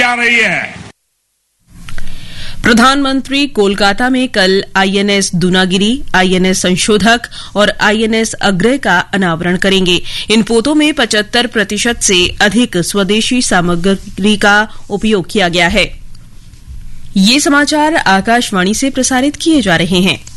जा रही है। प्रधानमंत्री कोलकाता में कल आईएनएस दूनागिरी, आईएनएस संशोधक और आईएनएस अग्रय का अनावरण करेंगे। इन पोतों में 75% से अधिक स्वदेशी सामग्री का उपयोग किया गया है। ये समाचार आकाशवाणी से प्रसारित किए जा रहे हैं।